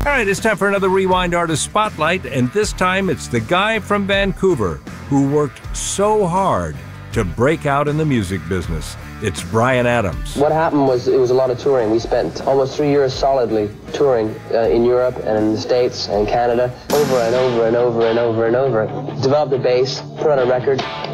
All right, it's time for another Rewind Artist Spotlight, and this time it's the guy from Vancouver who worked so hard to break out in the music business. It's Bryan Adams. What happened was it was a lot of touring. We spent almost 3 years solidly touring in Europe and in the States and Canada over and over and over and over and over. Developed a base, put on a record,